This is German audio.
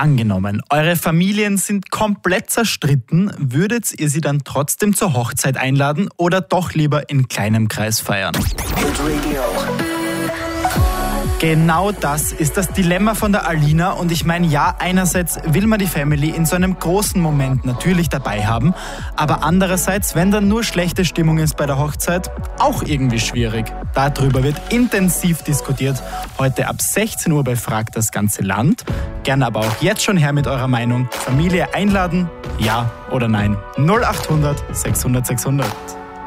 Angenommen, eure Familien sind komplett zerstritten, würdet ihr sie dann trotzdem zur Hochzeit einladen oder doch lieber in kleinem Kreis feiern? Genau das ist das Dilemma von der Alina und ich meine, ja, einerseits will man die Family in so einem großen Moment natürlich dabei haben, aber andererseits, wenn dann nur schlechte Stimmung ist bei der Hochzeit, auch irgendwie schwierig. Darüber wird intensiv diskutiert, heute ab 16 Uhr bei Frag das ganze Land. Gerne aber auch jetzt schon her mit eurer Meinung. Familie einladen, ja oder nein? 0800 600 600.